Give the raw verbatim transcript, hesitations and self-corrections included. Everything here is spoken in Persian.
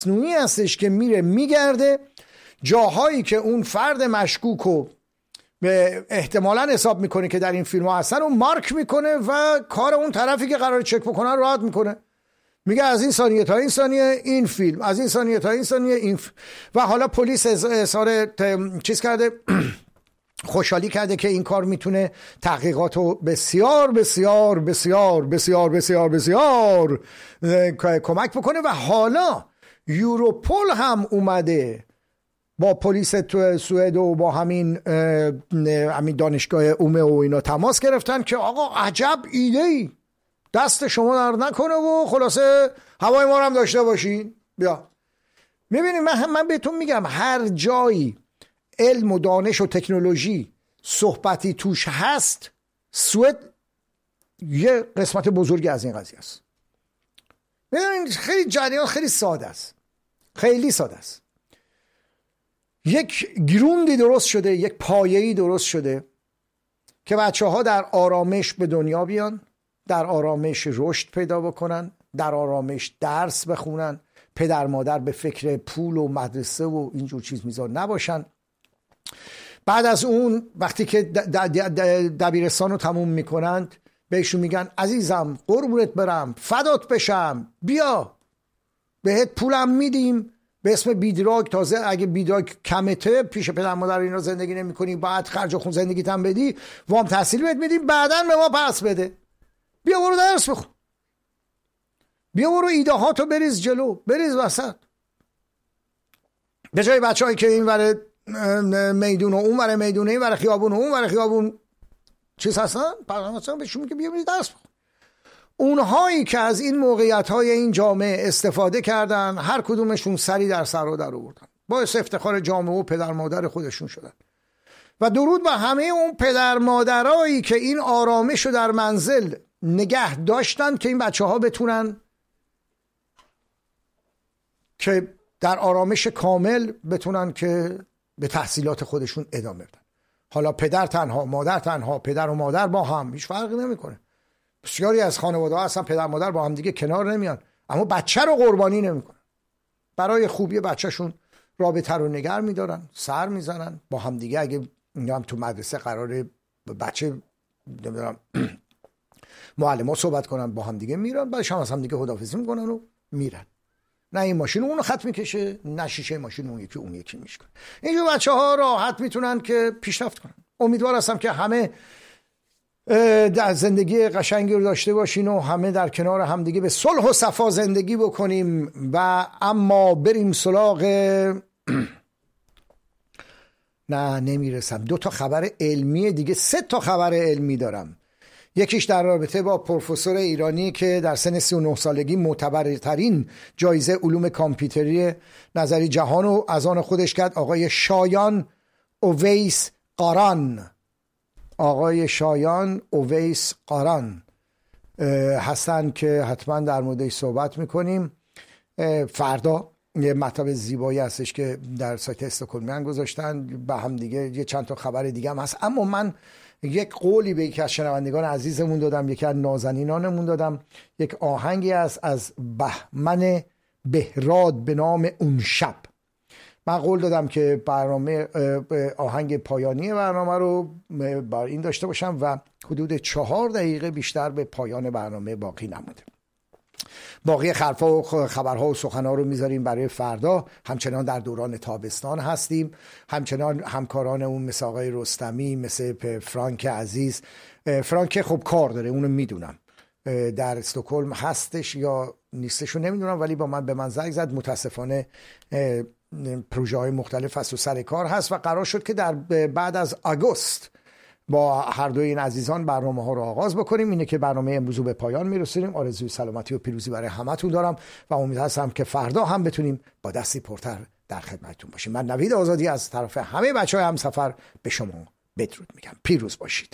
مصنوعی هستش که میره میگرده جاهایی که اون فرد مشکوک و احتمالاً حساب میکنه که در این فیلم ها هستن و مارک میکنه و کار اون طرفی که قرار چک بکنن راحت میکنه، میگه از این ثانیه تا این ثانیه این فیلم، از این ثانیه تا این ثانیه این فیلم. و حالا پلیس اظهار چیز کرده، خوشحالی کرده که این کار میتونه تحقیقات رو بسیار بسیار بسیار بسیار بسیار بسیار کمک بکنه. و حالا یوروپول هم اومده با پلیس تو سوئد و با همین همین دانشگاه اومه و اینا تماس گرفتن که آقا عجب ایده ای، دست شما در نکنه و خلاصه هوای ما هم داشته باشین. بیا میبینید من من بهتون میگم هر جایی علم و دانش و تکنولوژی صحبتی توش هست، سوئد یه قسمت بزرگی از این قضیه است. ببینید خیلی جریان خیلی ساده است، خیلی ساده است. یک گروندی درست شده، یک پایه‌ای درست شده که بچه ها در آرامش به دنیا بیان، در آرامش رشد پیدا بکنن، در آرامش درس بخونن، پدر مادر به فکر پول و مدرسه و اینجور چیز میذار نباشن. بعد از اون وقتی که دبیرستان رو تموم میکنند بهشون میگن عزیزم قربونت برم، فدات بشم، بیا بهت پولم میدیم به اسم بیدراگ، تازه اگه بیدراگ کمته پیش پدر مادر اینا زندگی نمی کنی، باید خرج خون زندگیت هم بدی، وام تحصیل بهت میدیم، بعدن به ما پس بده، بیا برو درس بخون، بیا برو ایده هاتو بریز جلو، بریز وسط. به جای بچه هایی که این ور میدون و اون ور میدون، این ور خیابون و اون ور خیابون چیز هستن، مثلا بهشون میگه بیا برید درس بخون. اونهایی که از این موقعیت های این جامعه استفاده کردن، هر کدومشون سری در سر رو در آوردن، باعث افتخار جامعه و پدر مادر خودشون شدن. و درود به همه اون پدر مادرایی که این آرامش رو در منزل نگه داشتن که این بچه ها بتونن که در آرامش کامل بتونن که به تحصیلات خودشون ادامه بدن. حالا پدر تنها، مادر تنها، پدر و مادر با هم، هیچ فرقی نمیکنه. بسیاری از خانواده ها هستن پدر مادر با هم دیگه کنار نمیان، اما بچه رو قربانی نمیکنن، برای خوبی بچهشون رابطه رو نگر میدارن، سر میزنن با هم دیگه. اگه هم تو مدرسه قراره بچه نمیدونم معلم‌ها صحبت کنن، با هم دیگه میرن، بعدش هم از هم دیگه خداحافظی میکنن و میرن. نه این ماشین اونو خط میکشه، نه شیشه ماشین اون یکی اون یکی میشکنه. اینجور بچه ها راحت میتونن که پیشرفت کنن. امیدوار هستم که همه در زندگی قشنگی رو داشته باشین و همه در کنار همدیگه به صلح و صفا زندگی بکنیم. و اما بریم سراغ نه نمیرسم، دو تا خبر علمی دیگه، سه تا خبر علمی دارم. یکیش در رابطه با پروفسور ایرانی که در سن سی و نه سالگی معتبرترین جایزه علوم کامپیوتری نظری جهان رو از آن خودش کرد، آقای شایان اویس قاران. آقای شایان اویس قاران هستن که حتما در موردش صحبت میکنیم. فردا یه مطلب زیبایی هستش که در سایت استکهلمیان گذاشتن، به هم دیگه یه چند تا خبر دیگه هم هست. اما من یک قولی به یکی از شنوندگان عزیزمون دادم، یکی از نازنینانمون دادم، یک آهنگی است از بهمن بهراد به نام اون شب. من قول دادم که برنامه آهنگ پایانی برنامه رو بر این داشته باشم و حدود چهار دقیقه بیشتر به پایان برنامه باقی نمونده. باقی خرفا و خبرها و سخنها رو میذاریم برای فردا. همچنان در دوران تابستان هستیم، همچنان همکارانمون مثل آقای رستمی، مثل فرانک عزیز. فرانک خب کار داره، اونو میدونم، در استکهلم هستش یا نیستش رو نمیدونم، ولی با من به من زنگ زد. متاسفانه پروژه های مختلف هست و سر کار هست و قرار شد که در بعد از آگوست با هر دوی این عزیزان برنامه ها رو آغاز بکنیم. اینه که برنامه امروز رو به پایان میرسونیم. آرزوی سلامتی و پیروزی برای همتون دارم و امید هستم که فردا هم بتونیم با دستی پرتر در خدمتتون باشیم. من نوید آزادی از طرف همه بچهای همسفر به شما بدرود میگم. پیروز باشید.